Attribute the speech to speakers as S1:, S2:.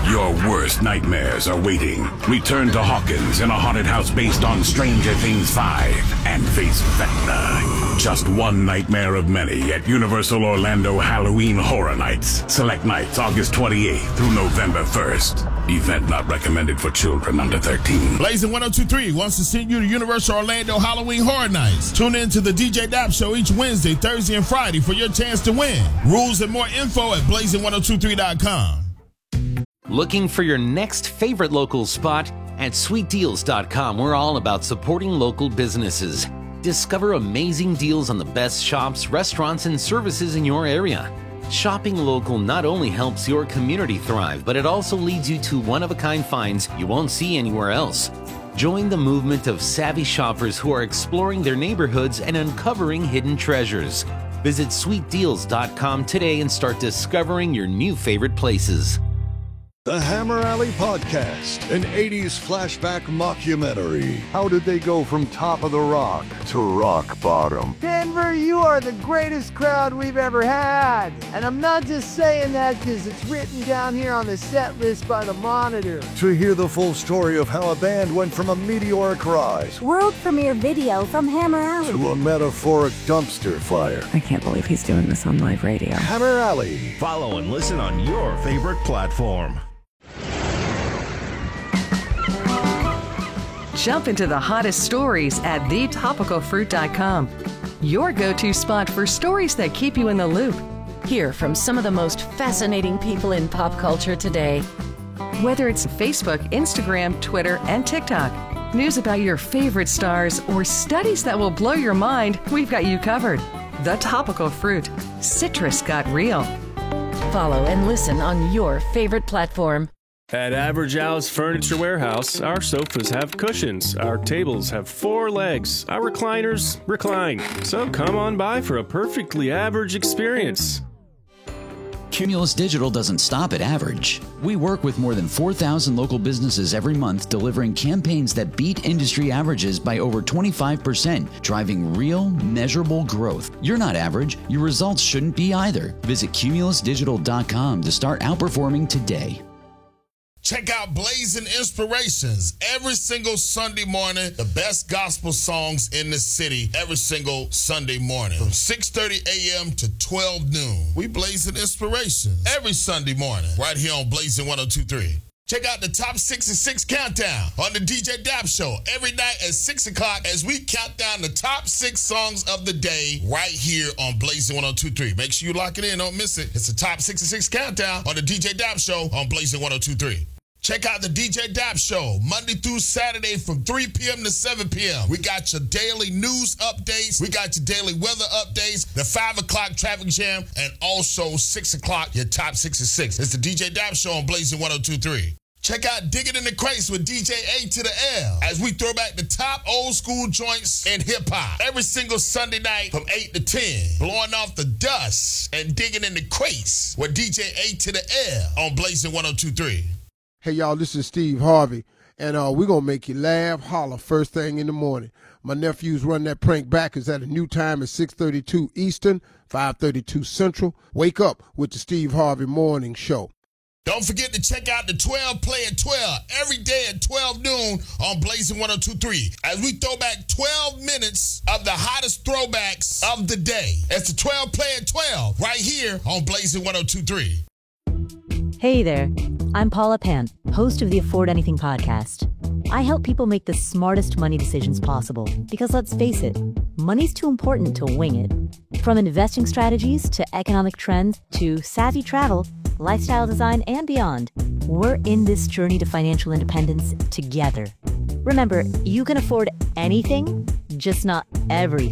S1: Your worst nightmares are waiting. Return to Hawkins in a haunted house based on Stranger Things 5 and face Vecna. Just one nightmare of many at Universal Orlando Halloween Horror Nights. Select nights August 28th through November 1st. Event not recommended for children under 13.
S2: Blazing 102.3 wants to send you to Universal Orlando Halloween Horror Nights. Tune in to the DJ Dap Show each Wednesday, Thursday, and Friday for your chance to win. Rules and more info at blazing1023.com.
S3: Looking for your next favorite local spot? At sweetdeals.com, we're all about supporting local businesses. Discover amazing deals on the best shops, restaurants, and services in your area. Shopping local not only helps your community thrive, but it also leads you to one-of-a-kind finds you won't see anywhere else. Join the movement of savvy shoppers who are exploring their neighborhoods and uncovering hidden treasures. Visit sweetdeals.com today and start discovering your new favorite places.
S4: The Hammer Alley Podcast, an 80s flashback mockumentary. How did they go from top of the rock to rock bottom?
S5: Denver, you are the greatest crowd we've ever had. And I'm not just saying that because it's written down here on the set list by the Monitor.
S4: To hear the full story of how a band went from a meteoric rise,
S6: world premiere video from Hammer Alley,
S4: to a metaphoric dumpster fire.
S7: I can't believe he's doing this on live radio.
S4: Hammer Alley.
S8: Follow and listen on your favorite platform.
S7: Jump into the hottest stories at thetopicalfruit.com. Your go-to spot for stories that keep you in the loop.
S9: Hear from some of the most fascinating people in pop culture today.
S7: Whether it's Facebook, Instagram, Twitter, and TikTok, news about your favorite stars, or studies that will blow your mind, we've got you covered. The Topical Fruit. Citrus got real.
S9: Follow and listen on your favorite platform.
S10: At Average Al's Furniture Warehouse, our sofas have cushions, our tables have 4 legs, our recliners recline. So come on by for a perfectly average experience.
S11: Cumulus Digital doesn't stop at average. We work with more than 4,000 local businesses every month, delivering campaigns that beat industry averages by over 25%, driving real, measurable growth. You're not average. Your results shouldn't be either. Visit cumulusdigital.com to start outperforming today.
S2: Check out Blazing Inspirations every single Sunday morning. The best gospel songs in the city every single Sunday morning from 6:30 a.m. to 12 noon. We Blazing Inspirations every Sunday morning right here on Blazing 102.3. Check out the Top 66 Countdown on the DJ Dap Show every night at 6 o'clock as we count down the top 6 songs of the day right here on Blazing 102.3. Make sure you lock it in. Don't miss it. It's the Top 66 Countdown on the DJ Dap Show on Blazing 102.3. Check out the DJ Dap Show Monday through Saturday from 3 p.m. to 7 p.m. We got your daily news updates. We got your daily weather updates, the 5 o'clock traffic jam, and also 6 o'clock, your Top 66. It's the DJ Dap Show on Blazing 102.3. Check out Digging in the Crates with DJ A to the L as we throw back the top old school joints in hip-hop every single Sunday night from 8 to 10. Blowing off the dust and digging in the crates with DJ A to the L on Blazing 102.3.
S12: Hey, y'all, this is Steve Harvey, and we're going to make you laugh, holler first thing in the morning. My nephew's running that prank back. It's at a new time at 6:32 Eastern, 5:32 Central. Wake up with the Steve Harvey Morning Show.
S2: Don't forget to check out the 12 Play at 12 every day at 12 noon on Blazing 102.3 as we throw back 12 minutes of the hottest throwbacks of the day. It's the 12 Play at 12 right here on Blazing 102.3.
S13: Hey there, I'm Paula Pan, host of the Afford Anything podcast. I help people make the smartest money decisions possible because let's face it, money's too important to wing it. From investing strategies to economic trends to savvy travel, lifestyle design, and beyond, we're in this journey to financial independence together. Remember, you can afford anything, just not everything.